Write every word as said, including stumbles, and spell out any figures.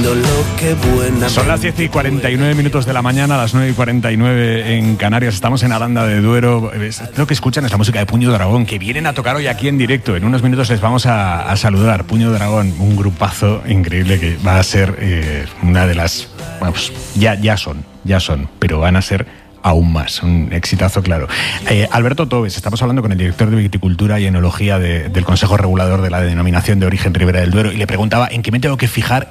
Son las diez y cuarenta y nueve minutos de la mañana, las nueve y cuarenta y nueve en Canarias. Estamos en Aranda de Duero. Lo que escuchan es la música de Puño Dragón, que vienen a tocar hoy aquí en directo. En unos minutos les vamos a, a saludar. Puño Dragón, un grupazo increíble que va a ser eh, una de las... Bueno, pues ya, ya son, ya son, pero van a ser aún más, un exitazo, claro. Eh, Alberto Tobes, estamos hablando con el director de Viticultura y Enología de, del Consejo Regulador de la Denominación de Origen Ribera del Duero, y le preguntaba en qué me tengo que fijar